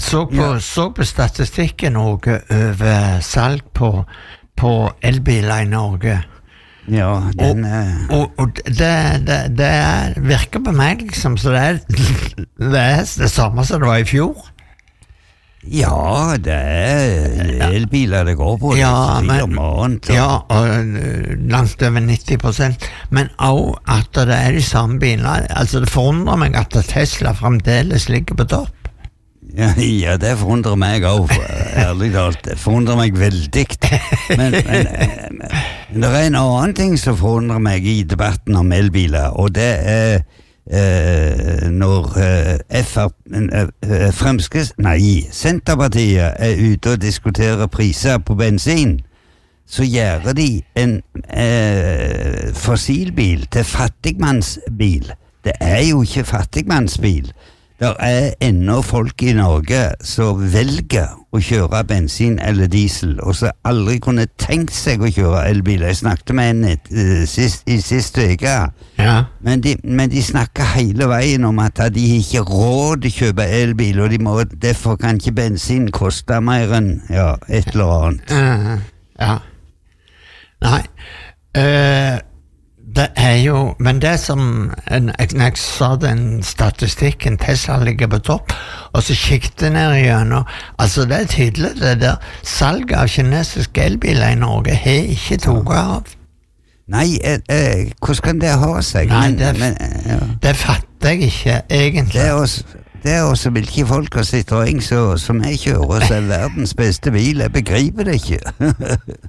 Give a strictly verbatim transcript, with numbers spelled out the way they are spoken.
så på, Ja. så på statistikken Norge over salg på, på elbiler i Norge. Ja, den er... Og, og det, det, det er, virker på meg liksom, så det er det, er det samme som det var i fjor. Ja, det er elbiler det går på. Ja, det er men, annet, ja, og øh, langt over nitti prosent. Men også at det er de samme bilene. Altså, det forundrer meg at Tesla fremdeles ligger på topp. Ja, ja, det forundrer meg også, ærlig talt. Det forundrer meg veldig. Men, men, men det er en annen ting som forundrer meg i debatten om elbiler, og det er eh, når eh, F R, eh, Fremskritts... Nei, Senterpartiet er ute og diskuterer priser på bensin, så gjør de en eh, fossilbil til fattigmannsbil. Det er jo ikke fattigmannsbil. Det er ennå folk i Norge som velger å kjøre bensin eller diesel, og som aldri kunne tenkt seg å kjøre elbil. Jeg snakket med en et, uh, sist, i siste uke, Ja. men de, men de snakker hele veien om at de ikke har råd til å kjøpe elbil, og de må, derfor kan ikke bensin koste mer enn ja, et eller annet. Uh, ja. Nei. Uh, det er jo, men det som en, når jeg sa den statistikken, Tesla ligger på topp, og så kikket jeg ned igjennom, altså det er tydelig det der, salget av kinesiske elbiler i Norge har ikke tatt av. Nei, eh, eh, hvordan kan det ha seg? Nei, Men- det, men, ja. det fatter jeg ikke, egentlig. Det er også, det er også hvilke folk har Citroën så, som jeg kjører, så er verdens beste bil. Jeg begriper det ikke.